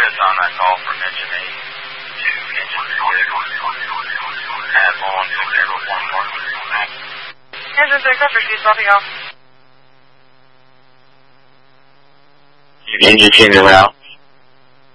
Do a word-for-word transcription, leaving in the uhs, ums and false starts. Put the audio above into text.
status on that call from engine eight to engine six. At one six zero one one. Engine six, after she's dropping off. Engine two, out.